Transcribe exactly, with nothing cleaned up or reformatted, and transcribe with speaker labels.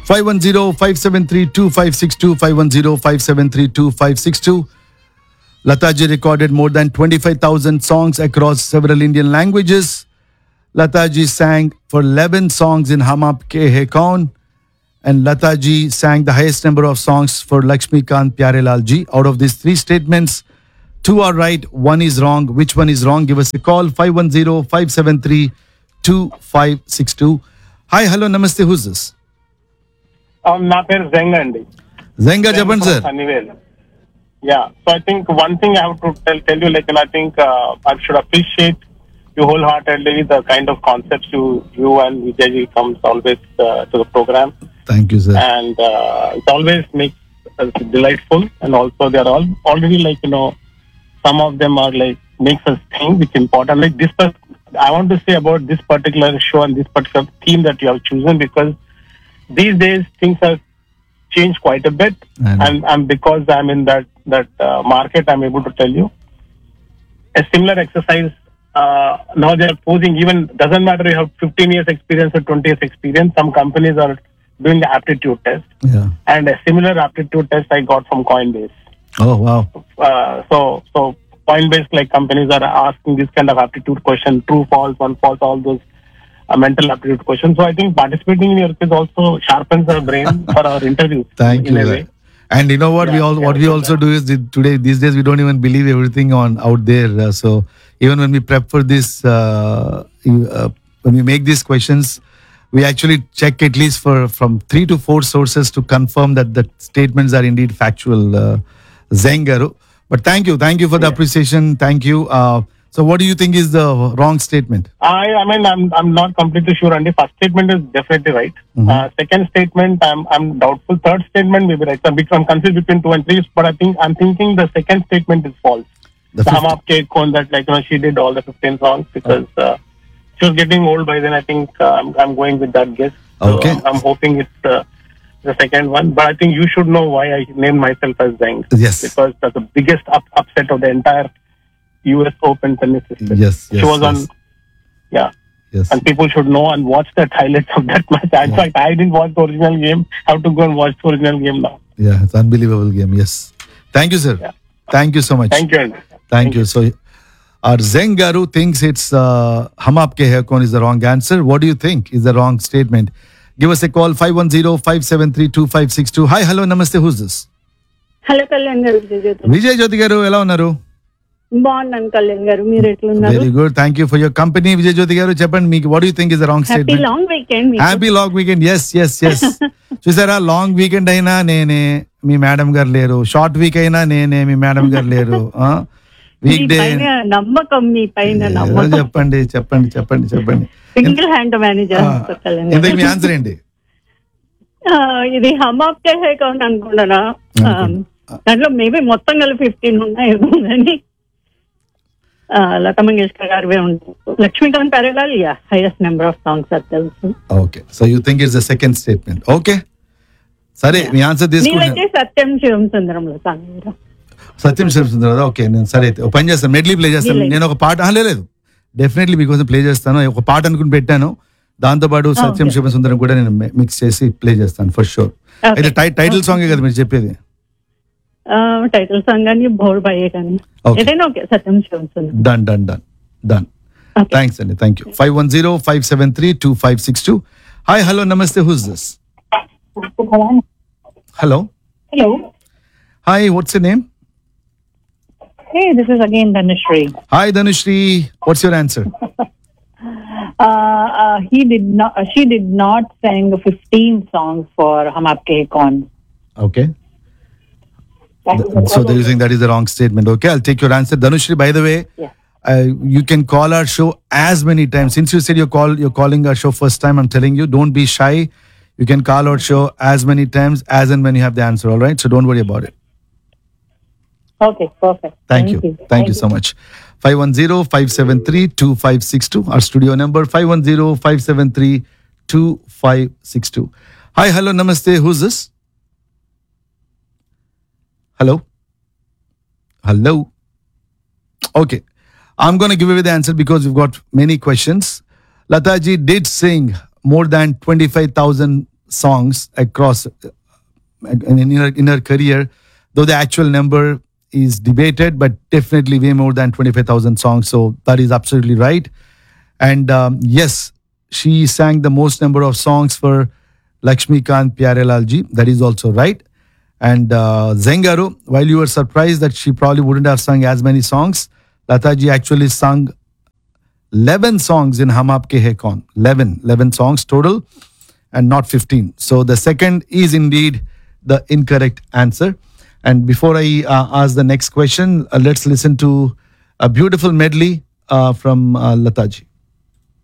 Speaker 1: five one zero, five seven three, two five six two, five one zero, five seven three, two five six two. Lataji recorded more than twenty-five thousand songs across several Indian languages. Lataji sang for eleven songs in Hum Aapke Hai Kaun. And Lataji sang the highest number of songs for Lakshmikant Pyarelal ji. Out of these three statements, two are right, one is wrong. Which one is wrong? Give us a call, five one zero, five seven three, two five six two. Hi, hello, namaste, who's this?
Speaker 2: నా పేరు జంగ్ అండి.
Speaker 1: Zenga Japan, sir.
Speaker 2: Anyway, yeah. So I think one thing I have to tell tell you, like, and I think uh, I should appreciate you wholeheartedly the kind of concepts you you and Vijay comes always uh, to the program.
Speaker 1: Thank you, sir.
Speaker 2: And uh, it always makes us delightful, and also they are all already like you know, some of them are like makes us think, which is important. Like this, I want to say about this particular show and this particular theme that you have chosen, because these days things have changed quite a bit, and, and because I'm in that that uh, market, I'm able to tell you a similar exercise. Uh, now they are posing, even doesn't matter you have fifteen years experience or twenty years experience. Some companies are doing the aptitude test,
Speaker 1: yeah.
Speaker 2: and a similar aptitude test I got from Coinbase.
Speaker 1: Oh wow!
Speaker 2: Uh, so so Coinbase like companies are asking this kind of aptitude question, true, false, one, false, all those uh, mental aptitude questions. So I think participating in your quiz also sharpens our brain for our interviews.
Speaker 1: Thank
Speaker 2: in
Speaker 1: you.
Speaker 2: a way.
Speaker 1: And you know what
Speaker 2: Yeah,
Speaker 1: we all
Speaker 2: yeah,
Speaker 1: what we
Speaker 2: yeah.
Speaker 1: also do is the- today these days we don't even believe everything on out there. Uh, so even when we prep for this, uh, you- uh, when we make these questions, we actually check at least for from three to four sources to confirm that the statements are indeed factual. Uh, Zengaru, but thank you, thank you for the appreciation. Thank you. Uh, so what do you think is the wrong statement?
Speaker 2: I, I mean, I'm I'm not completely sure. And the first statement is definitely right.
Speaker 1: Mhm.
Speaker 2: Uh, second statement, I'm I'm doubtful. Third statement may be right. I'm, I'm confused between two and three, but I think I'm thinking the second statement is false.
Speaker 1: The
Speaker 2: The Hum
Speaker 1: fifth-
Speaker 2: Aapke Kaun, that like you know she did all the fifteen songs because uh, she was getting old by then. I think uh, I'm I'm going with that guess. So
Speaker 1: Okay.
Speaker 2: I'm, I'm hoping it's uh, the second one. But I think you should know why I named myself as Zeng.
Speaker 1: Yes.
Speaker 2: Because that's the biggest up, upset of the entire U S Open tennis system.
Speaker 1: Yes,
Speaker 2: She
Speaker 1: yes,
Speaker 2: was on.
Speaker 1: yes.
Speaker 2: Yeah.
Speaker 1: Yes.
Speaker 2: And people should know and watch the highlights of that match. In fact, I didn't watch the original game. I have to go and watch the original game now.
Speaker 1: Yeah, it's unbelievable game. Yes. Thank you, sir.
Speaker 2: Yeah.
Speaker 1: Thank you so much.
Speaker 2: Thank you. Andy.
Speaker 1: Thank you. So, our Zengaru thinks it's uh, Hum Aapke Hai Kaun is the wrong answer. What do you think is the wrong statement? Give us a call, five one zero, five seven three, two five six two. Hi, hello, namaste. Who's this?
Speaker 3: Hello Kalyan గారు, విజయ్ జ్యోతి.
Speaker 1: Vijay Jyoti garu, ఎలా ఉన్నారు?
Speaker 3: బాగున్నాను కళ్యాణ్ గారు, మీరు ఎట్లున్నారు?
Speaker 1: Very good. Thank you for your company, Vijay Jyoti garu. చెప్పండి మీకు what do you think is the wrong
Speaker 3: happy
Speaker 1: statement?
Speaker 3: Long weekend.
Speaker 1: Happy long weekend. Yes yes yes చూసారా, లాంగ్ వీకెండ్ అయినా నేనే, మీ మేడం గారు లేరు. షార్ట్ వీక్ అయినా నేనే, మీ madam గారు లేరు. వీక్ డే
Speaker 3: నమ్మకం మీ పైన నమ్మకం.
Speaker 1: చెప్పండి చెప్పండి చెప్పండి చెప్పండి
Speaker 3: సింగిల్ హ్యాండ్ మేనేజర్ కళ్యాణ్
Speaker 1: ఇంతకు మీ
Speaker 3: గారు.
Speaker 1: ఆన్సర్ ఏంటి?
Speaker 3: ఆ, ఇది హమ్ ఆప్కే హై కౌన్ అనుకుంటానా? ఆ, దాంట్లో మేబీ మొత్తం కలిపి ఫిఫ్టీన్ ఉన్నాయి కానీ లతా మంగేష్కర్ గారివే ఉంటాయి. Lakshmikanth Pyarelal yeah highest number of songs అది తెలుసు.
Speaker 1: Okay, so you think it's the second statement. Okay, సరే మీ ఆన్సర్ తీసుకుంటా.
Speaker 3: నీవైతే సత్యం శివం సుందరంలో సాంగ్.
Speaker 1: సత్యం శివసుందర్. ఓకే, నేను సరే అయితే ఒక పని చేస్తాను, మెడ్లీ ప్లే చేస్తాను.
Speaker 3: లేదు.
Speaker 1: నేను ఒక పాట ఆ, లేదు డెఫినెట్లీ మీకోసం ప్లే చేస్తాను. ఒక పాట అనుకుని పెట్టాను, దాంతోపాటు సత్యం
Speaker 3: okay.
Speaker 1: శివసుందరం కూడా నేను మిక్స్ చేసి ప్లే చేస్తాను ఫర్ షూర్.
Speaker 3: Okay.
Speaker 1: అయితే టై- టైటిల్ సాంగే కదా మీరు చెప్పేది?
Speaker 3: టైటిల్ సాంగ్ కానీ బోర్డు పయ్యే కానీ
Speaker 1: Okay.
Speaker 3: ఏదైనా ఓకే. సత్యం శివం సుందరం.
Speaker 1: Done done done done.
Speaker 3: Okay.
Speaker 1: Thanks అండి, thank you. Five one zero five seven three two five six two. Hi hello నమస్తే, who's this? Hello
Speaker 4: Hello.
Speaker 1: Hi, what's your name?
Speaker 4: Hey, this is again Dhanushree.
Speaker 1: Hi Dhanushree, what's your answer?
Speaker 4: Uh, uh, he did not. Uh, she did not sing fifteen songs for Hum Aapke Hai Kaun.
Speaker 1: Okay. So they're using that is the wrong statement. Okay, I'll take your answer. Dhanushri, by the way,
Speaker 4: Yeah.
Speaker 1: uh, you can call our show as many times. Since you said you call, you're calling our show first time, I'm telling you, don't be shy. You can call our show as many times as and when you have the answer. All right, so don't worry about it.
Speaker 4: Okay, perfect.
Speaker 1: Thank, you. Thank, you so much. five one zero, five seven three, two five six two. Our studio number five one zero, five seven three, two five six two. Hi, hello, namaste. Who's this? Hello? Hello? Okay. I'm going to give away the answer because we've got many questions. Lataji did sing more than twenty-five thousand songs across uh, in her, in her career, though the actual number is debated, but definitely way more than twenty-five thousand songs. So that is absolutely right. And um, yes, she sang the most number of songs for Lakshmikant Pyarelal ji. That is also right. And uh, Zengaro, while you were surprised that she probably wouldn't have sung as many songs, Lata ji actually sung eleven songs in Hum Aapke Hai Kaun. eleven, eleven songs total and not fifteen. So the second is indeed the incorrect answer. And before I uh, ask the next question, uh, let's listen to a beautiful medley uh, from uh, Lata ji.